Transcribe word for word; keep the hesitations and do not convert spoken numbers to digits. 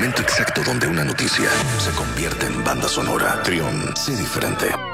momento exacto donde una noticia se convierte en banda sonora. Trión, sé diferente.